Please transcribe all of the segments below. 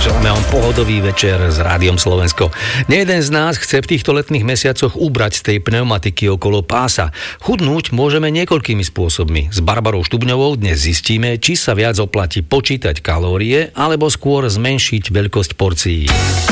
Želáme vám pohodový večer s Rádiom Slovensko. Nejeden z nás chce v týchto letných mesiacoch ubrať z tej pneumatiky okolo pása. Chudnúť môžeme niekoľkými spôsobmi. S Barbarou Štubňovou dnes zistíme, či sa viac oplatí počítať kalórie, alebo skôr zmenšiť veľkosť porcií.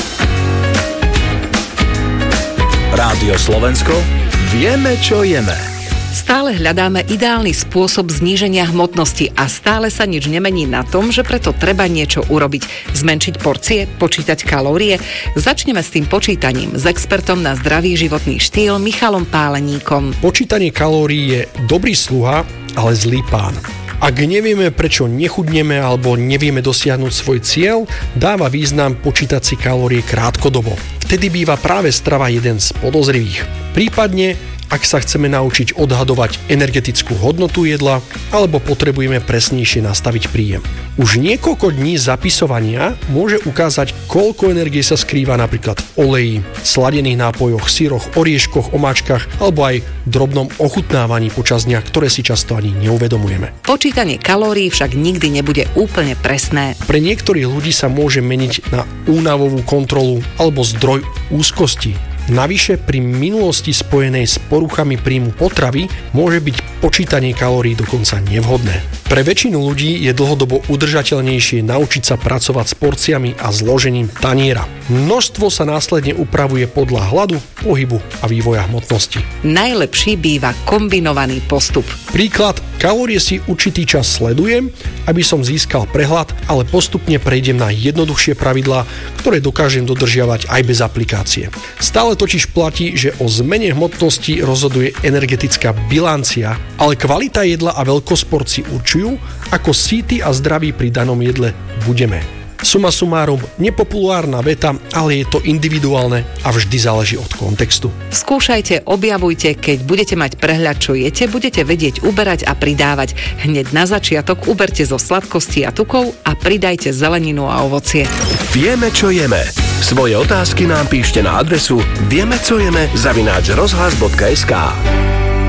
Rádio Slovensko, vieme, čo jeme. Stále hľadáme ideálny spôsob zníženia hmotnosti a stále sa nič nemení na tom, že preto treba niečo urobiť. Zmenšiť porcie, počítať kalórie. Začneme s tým počítaním s expertom na zdravý životný štýl Michalom Páleníkom. Počítanie kalórií je dobrý sluha, ale zlý pán. Ak nevieme, prečo nechudneme alebo nevieme dosiahnuť svoj cieľ, dáva význam počítať si kalórie krátkodobo. Vtedy býva práve strava jeden z podozrivých. Prípadne ak sa chceme naučiť odhadovať energetickú hodnotu jedla alebo potrebujeme presnejšie nastaviť príjem. Už niekoľko dní zapisovania môže ukázať, koľko energie sa skrýva napríklad v oleji, sladených nápojoch, syroch, orieškoch, omáčkach alebo aj drobnom ochutnávaní počas dňa, ktoré si často ani neuvedomujeme. Počítanie kalórií však nikdy nebude úplne presné. Pre niektorých ľudí sa môže meniť na únavovú kontrolu alebo zdroj úzkosti. Navyše pri minulosti spojenej s poruchami príjmu potravy môže byť počítanie kalórií dokonca nevhodné. Pre väčšinu ľudí je dlhodobo udržateľnejšie naučiť sa pracovať s porciami a zložením taniera. Množstvo sa následne upravuje podľa hladu, pohybu a vývoja hmotnosti. Najlepší býva kombinovaný postup. Príklad, kalórie si určitý čas sledujem, aby som získal prehľad, ale postupne prejdem na jednoduchšie pravidlá, ktoré dokážem dodržiavať aj bez aplikácie. Stále totiž platí, že o zmene hmotnosti rozhoduje energetická bilancia, ale kvalita jedla a veľkosť porcií určujú, ako síty a zdraví pri danom jedle budeme. Suma sumárum, nepopulárna veta, ale je to individuálne a vždy záleží od kontextu. Skúšajte, objavujte, keď budete mať prehľad, čo jete, budete vedieť uberať a pridávať. Hneď na začiatok uberte zo sladkosti a tukov a pridajte zeleninu a ovocie. Vieme, čo jeme. Svoje otázky nám píšte na adresu viemecojeme@rozhlas.sk.